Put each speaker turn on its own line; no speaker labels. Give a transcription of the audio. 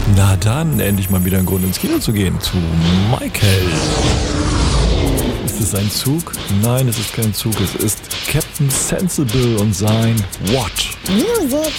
Na dann, endlich mal wieder ein Grund ins Kino zu gehen. Zu Michael. Ist es ein Zug? Nein, es ist kein Zug. Es ist Captain Sensible und sein What?
Music